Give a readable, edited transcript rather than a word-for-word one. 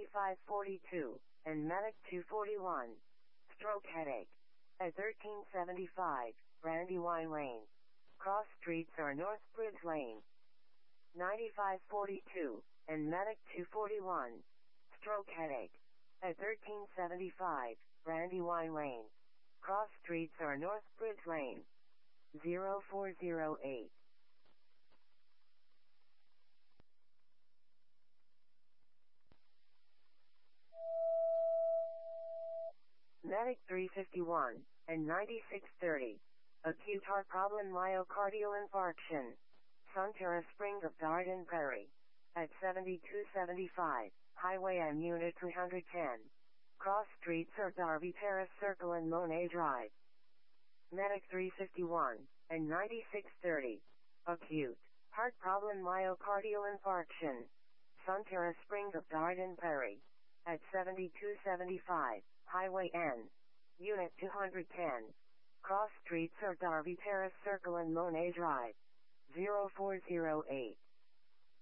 9542, and Medic 241. Stroke headache. At 1375, Brandywine Lane. Cross streets are North Bridge Lane. 9542, and Medic 241. Stroke headache. At 1375, Brandywine Lane. Cross streets are North Bridge Lane. 0408. Medic 351, and 9630. Acute heart problem myocardial infarction. Sunterra Spring of Garden Prairie. At 7275, Highway M Unit 310. Cross streets are Darby Terrace Circle and Monet Drive. Medic 351, and 9630. Acute heart problem myocardial infarction. Sunterra Spring of Garden Prairie. At 7275, Highway N. Unit 210. Cross streets are Darby Terrace Circle and Monet Drive. 0408.